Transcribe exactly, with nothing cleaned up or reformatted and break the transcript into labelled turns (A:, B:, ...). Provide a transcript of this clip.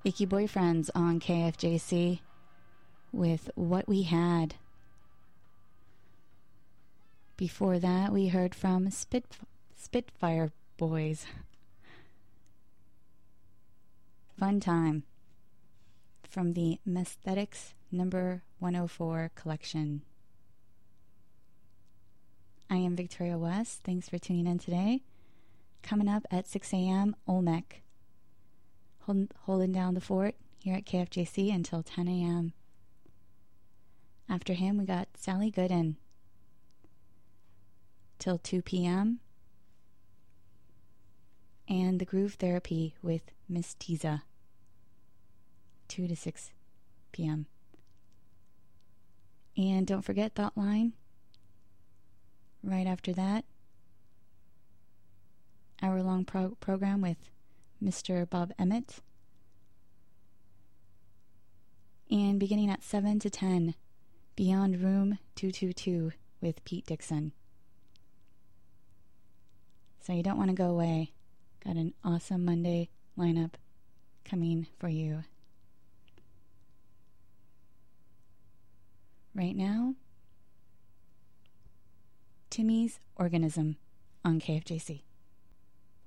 A: Icky Boyfriends on K F J C with What We Had. Before that, we heard from Spit, Spitfire Boys. Fun Time from the Mesthetics number one oh four collection. I am Victoria West. Thanks for tuning in today. Coming up at six a.m., Olmec. Hold, holding down the fort here at K F J C until ten a.m. After him, we got Sally Gooden till two p.m. and the Groove Therapy with Miss Tiza, two to six p.m. And don't forget Thought Line. Right after that, hour-long pro- program with Mister Bob Emmett. And beginning at seven to ten, Beyond Room two two two with Pete Dixon. So you don't want to go away. Got an awesome Monday lineup coming for you. Right now, Timmy's Organism on K F J C.